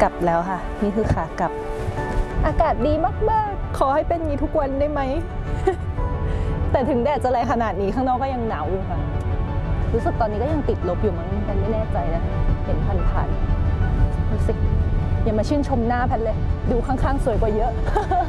กลับแล้วค่ะนี่คือขากลับอากาศดีมากๆขอให้เป็นอย่างนี้ทุกวันได้ไหม แต่ถึงแดดจะแรงขนาดนี้ข้างนอกก็ยังหนาวอยู่ค่ะรู้สึกตอนนี้ก็ยังติดลบอยู่มั้งกันไม่แน่ใจนะเห็นผ่านๆรู้สึกอย่ามาชื่นชมหน้าแพทเลยดูข้างๆสวยกว่าเยอะ